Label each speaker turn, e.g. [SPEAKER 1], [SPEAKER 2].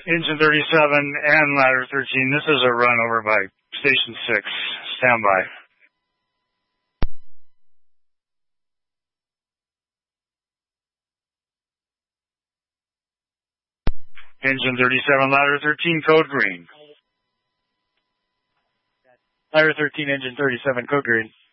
[SPEAKER 1] Engine 37 and ladder 13. This is a run over by Station 6. Stand by. Engine 37, ladder 13, code green.
[SPEAKER 2] Ladder 13, engine 37, code green.